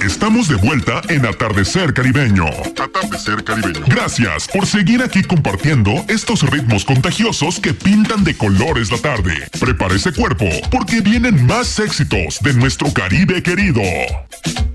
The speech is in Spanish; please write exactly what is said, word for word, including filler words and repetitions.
Estamos de vuelta en Atardecer Caribeño. Atardecer Caribeño. Gracias por seguir aquí compartiendo estos ritmos contagiosos que pintan de colores la tarde. Prepara ese cuerpo porque vienen más éxitos de nuestro Caribe querido.